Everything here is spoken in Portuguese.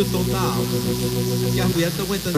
o tom tá alto. E as mulheres estão aguentando.